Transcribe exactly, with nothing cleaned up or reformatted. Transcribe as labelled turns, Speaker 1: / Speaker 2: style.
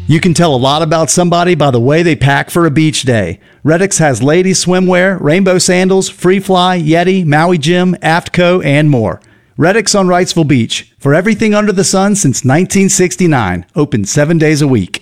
Speaker 1: You can tell a lot about somebody by the way they pack for a beach day. Reddix has ladies swimwear, rainbow sandals, Free Fly, Yeti, Maui Jim, Aftco, and more. Reddix on Wrightsville Beach. For everything under the sun since nineteen sixty-nine. Open seven days a week.